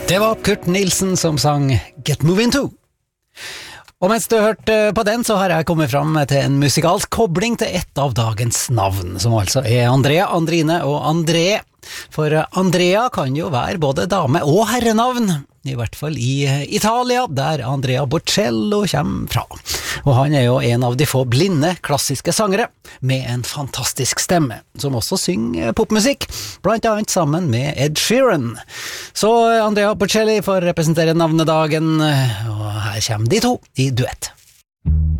Det var Kurt Nilsen som sang Get Moving To. Og mens du hørte på den, så har jeg kommet fram til en musikalsk kobling til et av dagens navn, som altså er Andrea, Andrine og André. For Andrea kan jo være både dame- og herrenavn, i hvert fall i Italia, der Andrea Bocello kommer fra. Og han er jo en av de få blinde klassiske sangere, med en fantastisk stemme, som også synger popmusikk, blant annet sammen med Ed Sheeran. Så Andrea Bocelli får representere navnedagen, og her kommer de to i duett.